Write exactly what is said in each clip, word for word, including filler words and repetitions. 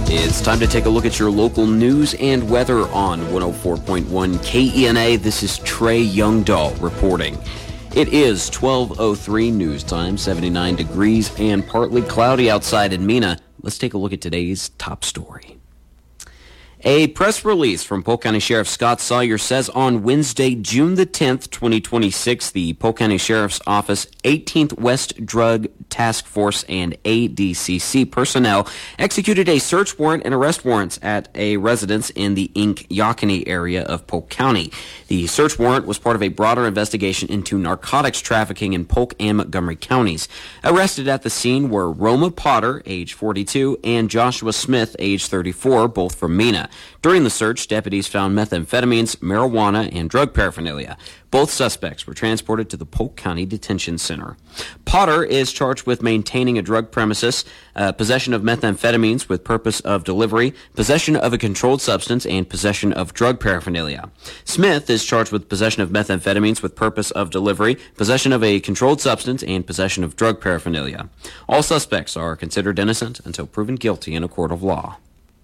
It's time to take a look at your local news and weather on one oh four point one K E N A. This is Trey Youngdahl reporting. It is twelve oh three news time, seventy-nine degrees and partly cloudy outside in Mena. Let's take a look at today's top story. A press release from Polk County Sheriff Scott Sawyer says on Wednesday, June the tenth, twenty twenty-six, the Polk County Sheriff's Office eighteenth West Drug Task Force and A D C C personnel executed a search warrant and arrest warrants at a residence in the Ink-Yockiney area of Polk County. The search warrant was part of a broader investigation into narcotics trafficking in Polk and Montgomery counties. Arrested at the scene were Roma Potter, age forty-two, and Joshua Smith, age thirty-four, both from Mena. During the search, deputies found methamphetamines, marijuana, and drug paraphernalia. Both suspects were transported to the Polk County Detention Center. Potter is charged with maintaining a drug premises, uh, possession of methamphetamines with purpose of delivery, possession of a controlled substance, and possession of drug paraphernalia. Smith is charged with possession of methamphetamines with purpose of delivery, possession of a controlled substance, and possession of drug paraphernalia. All suspects are considered innocent until proven guilty in a court of law.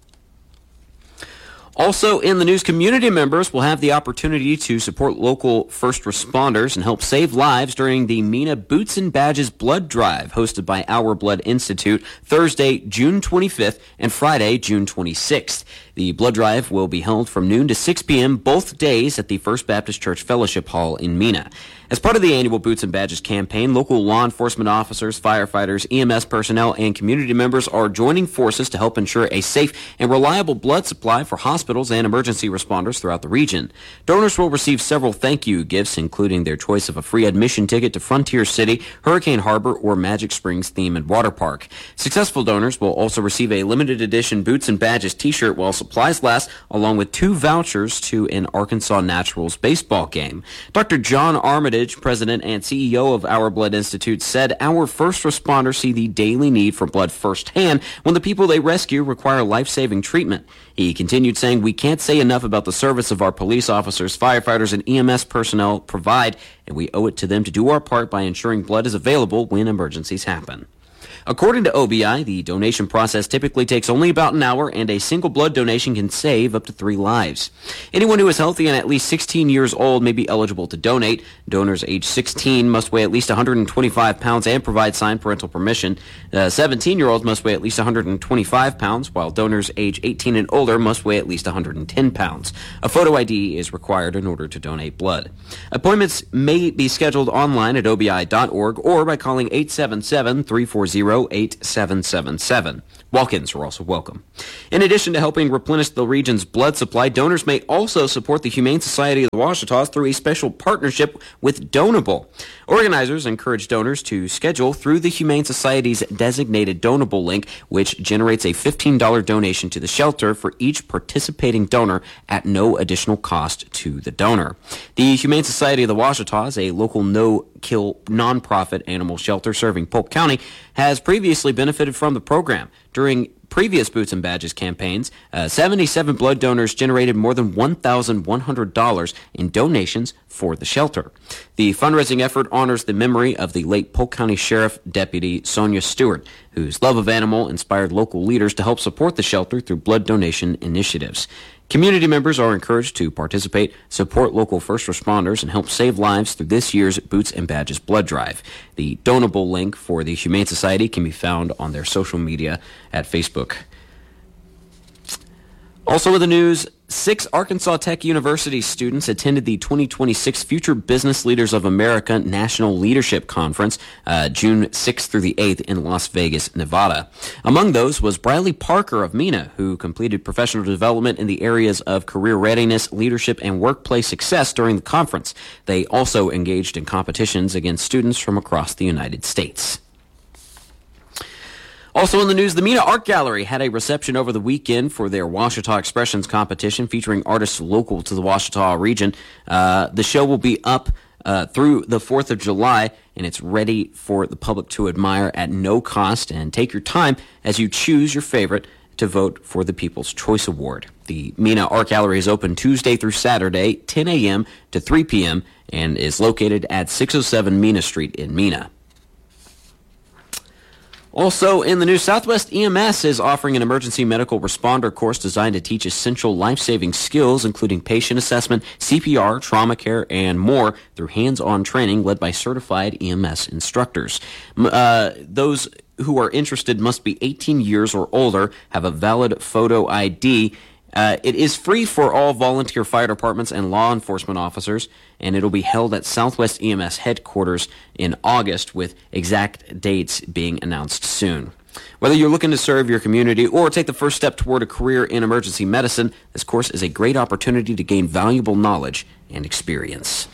Also in the news, community members will have the opportunity to support local first responders and help save lives during the Mena Boots and Badges Blood Drive hosted by Our Blood Institute Thursday, June twenty-fifth and Friday, June twenty-sixth. The blood drive will be held from noon to six p.m. both days at the First Baptist Church Fellowship Hall in Mena. As part of the annual Boots and Badges campaign, local law enforcement officers, firefighters, E M S personnel, and community members are joining forces to help ensure a safe and reliable blood supply for hospitals and emergency responders throughout the region. Donors will receive several thank you gifts, including their choice of a free admission ticket to Frontier City, Hurricane Harbor, or Magic Springs Theme and Water Park. Successful donors will also receive a limited edition Boots and Badges t-shirt while supplies last, along with two vouchers to an Arkansas Naturals baseball game. Doctor John Armitage, president and C E O of Our Blood Institute, said our first responders see the daily need for blood firsthand when the people they rescue require life-saving treatment. He continued saying, "We can't say enough about the service of our police officers, firefighters, and E M S personnel provide, and we owe it to them to do our part by ensuring blood is available when emergencies happen." According to O B I, the donation process typically takes only about an hour, and a single blood donation can save up to three lives. Anyone who is healthy and at least sixteen years old may be eligible to donate. Donors age sixteen must weigh at least one hundred twenty-five pounds and provide signed parental permission. Uh, seventeen-year-olds must weigh at least one hundred twenty-five pounds, while donors age eighteen and older must weigh at least one hundred ten pounds. A photo I D is required in order to donate blood. Appointments may be scheduled online at O B I dot org or by calling eight seven seven, three four zero, eight seven seven seven. Walk-ins are also welcome. In addition to helping replenish the region's blood supply, donors may also support the Humane Society of the Ouachitas through a special partnership with Donable. Organizers encourage donors to schedule through the Humane Society's designated Donable link, which generates a fifteen dollars donation to the shelter for each participating donor at no additional cost to the donor. The Humane Society of the Ouachitas, a local no-kill nonprofit animal shelter serving Polk County, has previously benefited from the program. During previous Boots and Badges campaigns, uh, seventy-seven blood donors generated more than one thousand one hundred dollars in donations for the shelter. The fundraising effort honors the memory of the late Polk County Sheriff Deputy Sonia Stewart, whose love of animal inspired local leaders to help support the shelter through blood donation initiatives. Community members are encouraged to participate, support local first responders, and help save lives through this year's Boots and Badges blood drive. The donable link for the Humane Society can be found on their social media at Facebook. Also in the news, six Arkansas Tech University students attended the twenty twenty-six Future Business Leaders of America National Leadership Conference, uh, June sixth through the eighth in Las Vegas, Nevada. Among those was Bradley Parker of Mena, who completed professional development in the areas of career readiness, leadership, and workplace success during the conference. They also engaged in competitions against students from across the United States. Also in the news, the Mena Art Gallery had a reception over the weekend for their Ouachita Expressions competition featuring artists local to the Ouachita region. Uh, the show will be up uh, through the fourth of July, and it's ready for the public to admire at no cost. And take your time as you choose your favorite to vote for the People's Choice Award. The Mena Art Gallery is open Tuesday through Saturday, ten a.m. to three p.m., and is located at six oh seven Mena Street in Mena. Also in the news, Southwest E M S is offering an emergency medical responder course designed to teach essential life-saving skills, including patient assessment, C P R, trauma care, and more through hands-on training led by certified E M S instructors. Uh, those who are interested must be eighteen years or older, have a valid photo I D. Uh, it is free for all volunteer fire departments and law enforcement officers, and it'll be held at Southwest E M S headquarters in August, with exact dates being announced soon. Whether you're looking to serve your community or take the first step toward a career in emergency medicine, this course is a great opportunity to gain valuable knowledge and experience.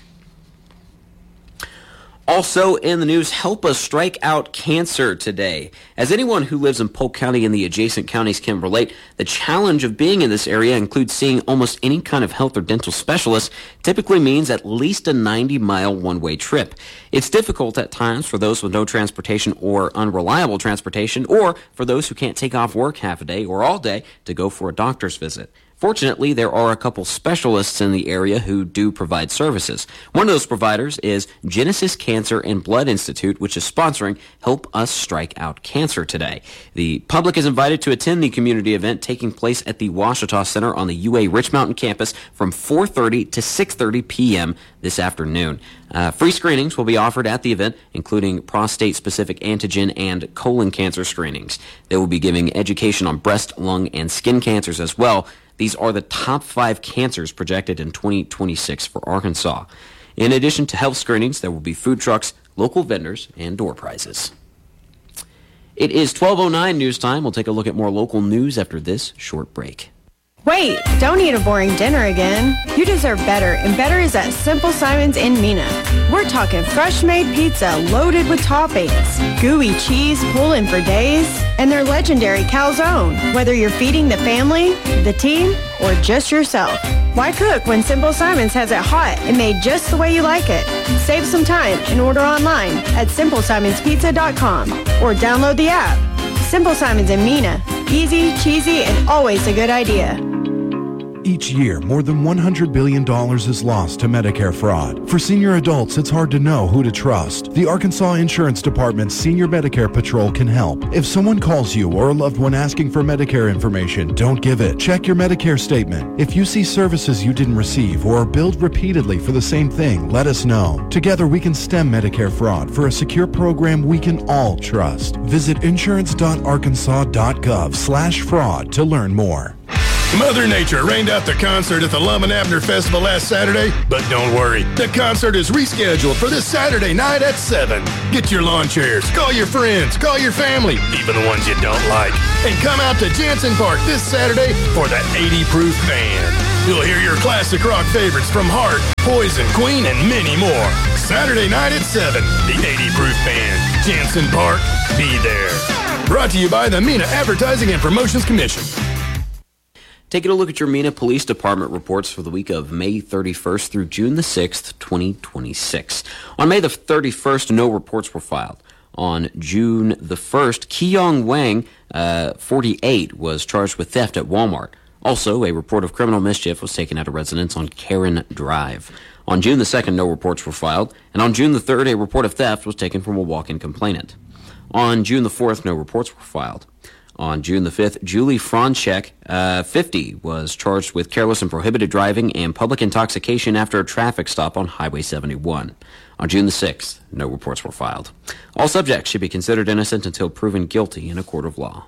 Also in the news, help us strike out cancer today. As anyone who lives in Polk County and the adjacent counties can relate, the challenge of being in this area includes seeing almost any kind of health or dental specialist. Typically means at least a ninety mile one-way trip. It's difficult at times for those with no transportation or unreliable transportation, or for those who can't take off work half a day or all day to go for a doctor's visit. Fortunately, there are a couple specialists in the area who do provide services. One of those providers is Genesis Cancer and Blood Institute, which is sponsoring Help Us Strike Out Cancer today. The public is invited to attend the community event taking place at the Ouachita Center on the U A Rich Mountain campus from four thirty to six thirty p.m. this afternoon. Uh, free screenings will be offered at the event, including prostate-specific antigen and colon cancer screenings. They will be giving education on breast, lung, and skin cancers as well. These are the top five cancers projected in twenty twenty-six for Arkansas. In addition to health screenings, there will be food trucks, local vendors, and door prizes. It is twelve oh nine news time. We'll take a look at more local news after this short break. Wait, don't eat a boring dinner again. You deserve better, and better is at Simple Simon's in Mena. We're talking fresh-made pizza loaded with toppings, gooey cheese pulling for days, and their legendary calzone. Whether you're feeding the family, the team, or just yourself, why cook when Simple Simon's has it hot and made just the way you like it? Save some time and order online at simple simons pizza dot com or download the app. Simple Simon's in Mena. Easy, cheesy, and always a good idea. Each year, more than one hundred billion dollars is lost to Medicare fraud. For senior adults, it's hard to know who to trust. The Arkansas Insurance Department's Senior Medicare Patrol can help. If someone calls you or a loved one asking for Medicare information, don't give it. Check your Medicare statement. If you see services you didn't receive or are billed repeatedly for the same thing, let us know. Together, we can stem Medicare fraud for a secure program we can all trust. Visit insurance dot arkansas dot gov slash fraud to learn more. Mother Nature rained out the concert at the Lum and Abner Festival last Saturday, but don't worry. The concert is rescheduled for this Saturday night at seven. Get your lawn chairs, call your friends, call your family, even the ones you don't like, and come out to Jansen Park this Saturday for that eighty proof band. You'll hear your classic rock favorites from Heart, Poison, Queen, and many more. Saturday night at seven, the eighty proof band. Jansen Park, be there. Brought to you by the Mena Advertising and Promotions Commission. Taking a look at your Mena Police Department reports for the week of May thirty-first through June the sixth, twenty twenty-six. On May the thirty-first, no reports were filed. On June the first, Keong Wang, uh, forty-eight, was charged with theft at Walmart. Also, a report of criminal mischief was taken at a residence on Karen Drive. On June the second, no reports were filed. And on June the third, a report of theft was taken from a walk-in complainant. On June the fourth, no reports were filed. On June the fifth, Julie Franchek, uh, fifty, was charged with careless and prohibited driving and public intoxication after a traffic stop on Highway seventy-one. On June the sixth, no reports were filed. All subjects should be considered innocent until proven guilty in a court of law.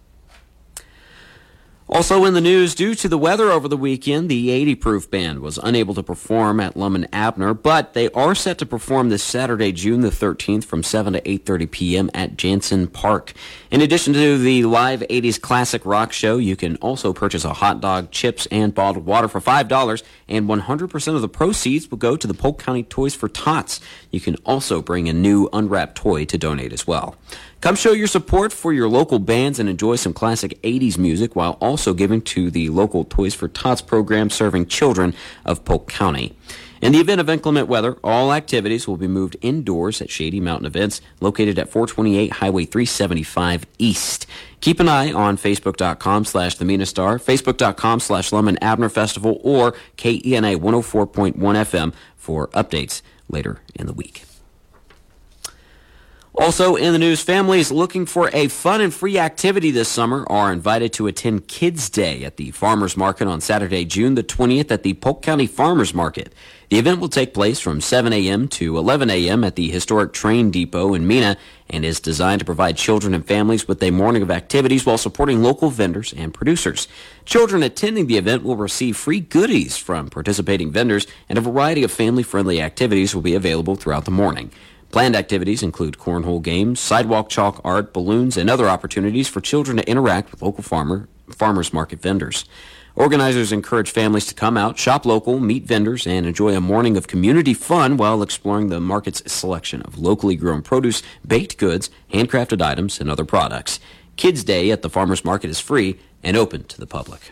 Also in the news, due to the weather over the weekend, the eighty proof band was unable to perform at Lum and Abner, but they are set to perform this Saturday, June the thirteenth from seven to eight thirty p.m. at Jansen Park. In addition to the live eighties classic rock show, you can also purchase a hot dog, chips, and bottled water for five dollars, and one hundred percent of the proceeds will go to the Polk County Toys for Tots. You can also bring a new unwrapped toy to donate as well. Come show your support for your local bands and enjoy some classic eighties music while also giving to the local Toys for Tots program serving children of Polk County. In the event of inclement weather, all activities will be moved indoors at Shady Mountain Events, located at four twenty-eight Highway three seventy-five East. Keep an eye on Facebook.com slash The Mena Star, Facebook.com slash Lum and Abner Festival, or K E N A one oh four point one F M for updates later in the week. Also in the news, families looking for a fun and free activity this summer are invited to attend Kids Day at the Farmers Market on Saturday, June the twentieth at the Polk County Farmers Market. The event will take place from seven a.m. to eleven a.m. at the historic train depot in Mena and is designed to provide children and families with a morning of activities while supporting local vendors and producers. Children attending the event will receive free goodies from participating vendors, and a variety of family-friendly activities will be available throughout the morning. Planned activities include cornhole games, sidewalk chalk art, balloons, and other opportunities for children to interact with local farmer farmers market vendors. Organizers encourage families to come out, shop local, meet vendors, and enjoy a morning of community fun while exploring the market's selection of locally grown produce, baked goods, handcrafted items, and other products. Kids Day at the Farmers Market is free and open to the public.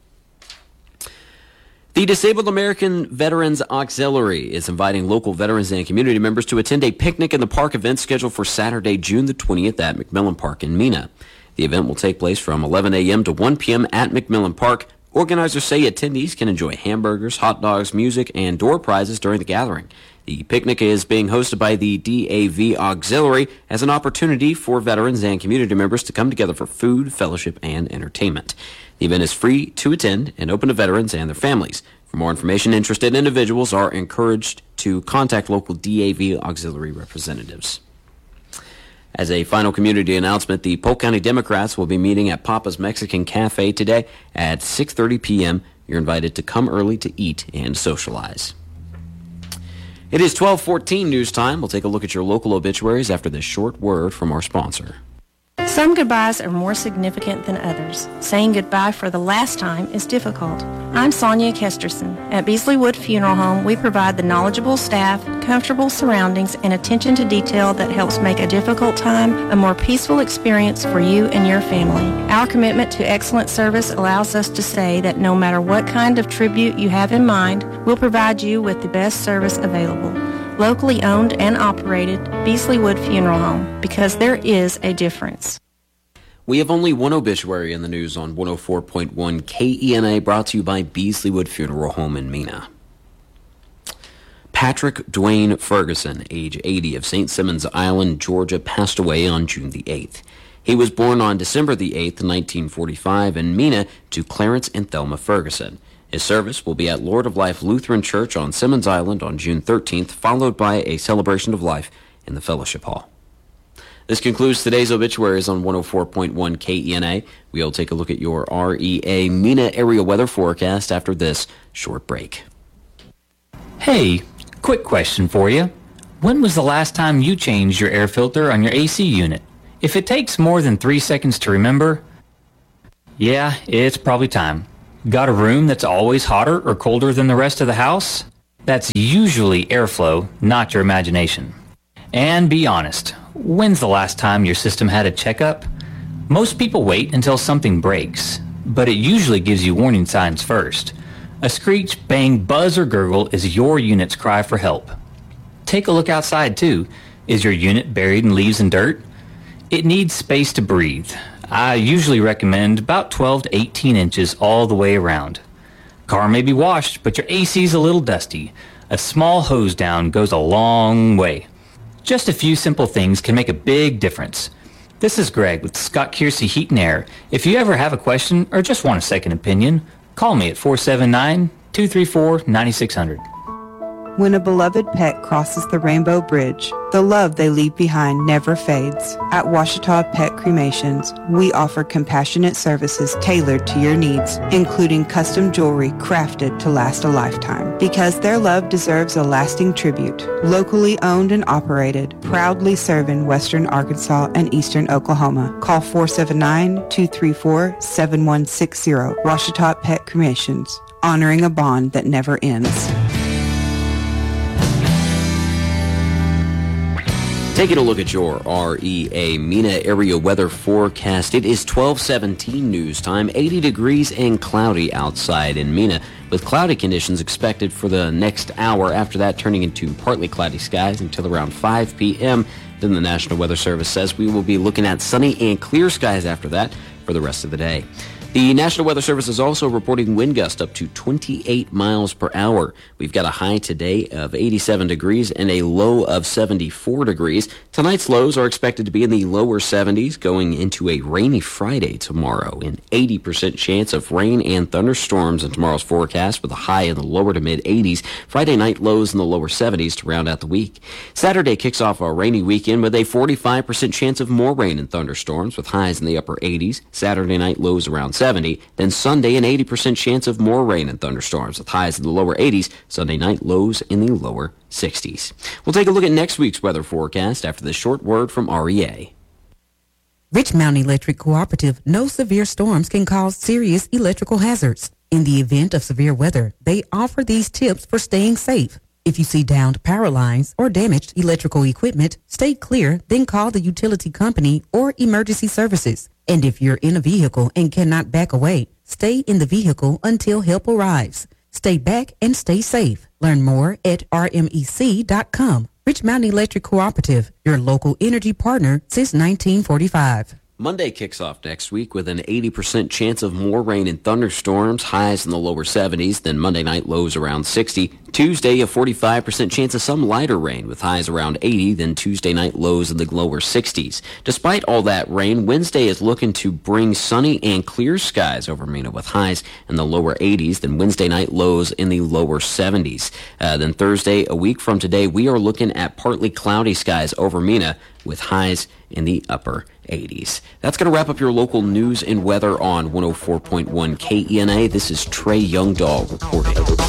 The Disabled American Veterans Auxiliary is inviting local veterans and community members to attend a picnic in the park event scheduled for Saturday, June the twentieth at McMillan Park in Mena. The event will take place from eleven a.m. to one p.m. at McMillan Park. Organizers say attendees can enjoy hamburgers, hot dogs, music, and door prizes during the gathering. The picnic is being hosted by the D A V Auxiliary as an opportunity for veterans and community members to come together for food, fellowship, and entertainment. The event is free to attend and open to veterans and their families. For more information, interested individuals are encouraged to contact local D A V Auxiliary representatives. As a final community announcement, the Polk County Democrats will be meeting at Papa's Mexican Cafe today at six thirty p.m. You're invited to come early to eat and socialize. It is twelve fourteen news time. We'll take a look at your local obituaries after this short word from our sponsor. Some goodbyes are more significant than others. Saying goodbye for the last time is difficult. I'm Sonia Kesterson. At Beasley Wood Funeral Home, we provide the knowledgeable staff, comfortable surroundings, and attention to detail that helps make a difficult time a more peaceful experience for you and your family. Our commitment to excellent service allows us to say that no matter what kind of tribute you have in mind, we'll provide you with the best service available. Locally owned and operated, Beasley Wood Funeral Home, because there is a difference. We have only one obituary in the news on one oh four point one K E N A, brought to you by Beasley Wood Funeral Home in Mena. Patrick Dwayne Ferguson, age eighty, of Saint Simons Island, Georgia, passed away on June the eighth. He was born on December the eighth, nineteen forty-five, in Mena to Clarence and Thelma Ferguson. His service will be at Lord of Life Lutheran Church on Simmons Island on June thirteenth, followed by a celebration of life in the Fellowship Hall. This concludes today's obituaries on one oh four point one K E N A. We'll take a look at your R E A Mena area weather forecast after this short break. Hey, quick question for you. When was the last time you changed your air filter on your A C unit? If it takes more than three seconds to remember, yeah, it's probably time. Got a room that's always hotter or colder than the rest of the house? That's usually airflow, not your imagination. And be honest, when's the last time your system had a checkup? Most people wait until something breaks, but it usually gives you warning signs first. A screech, bang, buzz, or gurgle is your unit's cry for help. Take a look outside too. Is your unit buried in leaves and dirt? It needs space to breathe. I usually recommend about twelve to eighteen inches all the way around. Car may be washed, but your A C's a little dusty. A small hose down goes a long way. Just a few simple things can make a big difference. This is Greg with Scott Kiersey Heat and Air. If you ever have a question or just want a second opinion, call me at four seven nine, two three four, nine six zero zero. When a beloved pet crosses the Rainbow Bridge, the love they leave behind never fades. At Ouachita Pet Cremations, we offer compassionate services tailored to your needs, including custom jewelry crafted to last a lifetime. Because their love deserves a lasting tribute. Locally owned and operated, proudly serving Western Arkansas and Eastern Oklahoma. Call four seven nine, two three four, seven one six zero. Ouachita Pet Cremations, honoring a bond that never ends. Taking a look at your R E A Mena area weather forecast. It is twelve seventeen news time, eighty degrees and cloudy outside in Mena, with cloudy conditions expected for the next hour. After that, turning into partly cloudy skies until around five p.m. Then the National Weather Service says we will be looking at sunny and clear skies after that for the rest of the day. The National Weather Service is also reporting wind gusts up to twenty-eight miles per hour. We've got a high today of eighty-seven degrees and a low of seventy-four degrees. Tonight's lows are expected to be in the lower seventies, going into a rainy Friday tomorrow. An eighty percent chance of rain and thunderstorms in tomorrow's forecast, with a high in the lower to mid eighties. Friday night lows in the lower seventies to round out the week. Saturday kicks off a rainy weekend with a forty-five percent chance of more rain and thunderstorms, with highs in the upper eighties. Saturday night lows around seventy. Then Sunday, an eighty percent chance of more rain and thunderstorms, with highs in the lower eighties. Sunday night lows in the lower sixties. We'll take a look at next week's weather forecast after this short word from R E A. Rich Mountain Electric Cooperative knows severe storms can cause serious electrical hazards. In the event of severe weather, they offer these tips for staying safe. If you see downed power lines or damaged electrical equipment, stay clear, then call the utility company or emergency services. And if you're in a vehicle and cannot back away, stay in the vehicle until help arrives. Stay back and stay safe. Learn more at R M E C dot com. Rich Mountain Electric Cooperative, your local energy partner since nineteen forty-five. Monday kicks off next week with an eighty percent chance of more rain and thunderstorms, highs in the lower seventies, then Monday night lows around sixty. Tuesday, a forty-five percent chance of some lighter rain with highs around eighty, then Tuesday night lows in the lower sixties. Despite all that rain, Wednesday is looking to bring sunny and clear skies over Mena with highs in the lower eighties, then Wednesday night lows in the lower seventies. Uh, then Thursday, a week from today, we are looking at partly cloudy skies over Mena with highs in the upper eighties. That's going to wrap up your local news and weather on one oh four point one K E N A. This is Trey Youngdahl reporting.